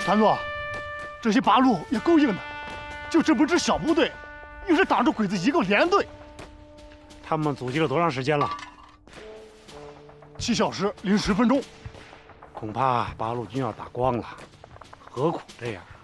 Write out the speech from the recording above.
团座，这些八路也够硬的，就这么支小部队，硬是挡住鬼子一个连队。 他们阻击了多长时间了 ？7小时010分钟。 恐怕八路军要打光了，何苦这样？